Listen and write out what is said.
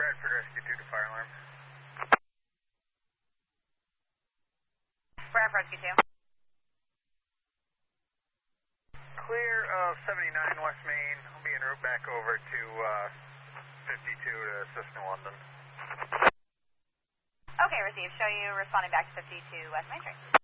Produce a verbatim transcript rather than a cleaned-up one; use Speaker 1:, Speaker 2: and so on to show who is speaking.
Speaker 1: Bradford Rescue two to fire alarm.
Speaker 2: Bradford Rescue two.
Speaker 1: Clear of seventy-nine West Main. I'll be en route back over to uh, fifty-two to assist in London.
Speaker 2: Okay, received. Show you responding back to fifty-two West Main Street.